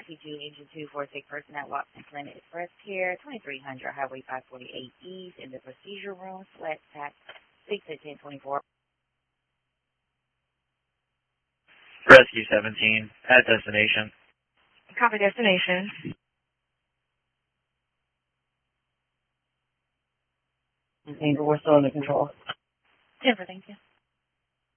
RT2, Engine 246, person at Watson Clinic Express Care, 2300 Highway 548 East, in the procedure room, flat tax 6 at 1024. Rescue 17, at destination. Copy destination. Okay, but we're still under control. Denver, thank you.